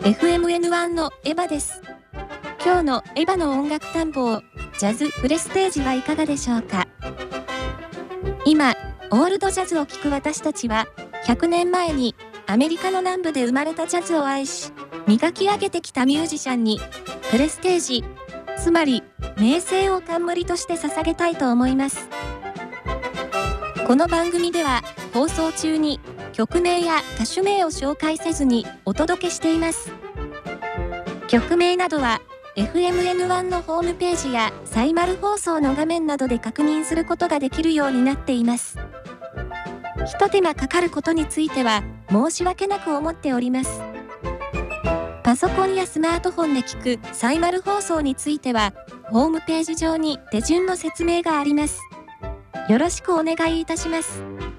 FMN1 のエヴァです。今日のエヴァの音楽探訪、ジャズプレステージはいかがでしょうか。今、オールドジャズを聴く私たちは、100年前にアメリカの南部で生まれたジャズを愛し、磨き上げてきたミュージシャンに、プレステージ、つまり名声を冠として捧げたいと思います。この番組では、放送中に曲名や歌手名を紹介せずにお届けしています。曲名などは、FMN1 のホームページやサイマル放送の画面などで確認することができるようになっています。ひと手間かかることについては申し訳なく思っております。パソコンやスマートフォンで聞くサイマル放送については、ホームページ上に手順の説明があります。よろしくお願いいたします。